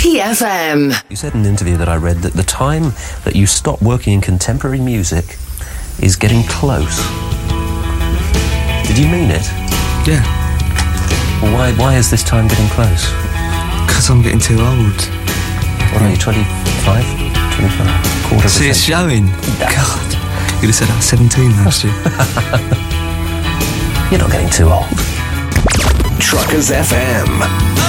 Happy FM. You said in an interview that I read that the time that you stop working in contemporary music is getting close. Did you mean it? Yeah. Well, why is this time getting close? Because I'm getting too old. What are you, 25? 25? Quarter of a See, it's century. showing. God. You'd have said I was 17 last year. You're not getting too old. Truckers FM.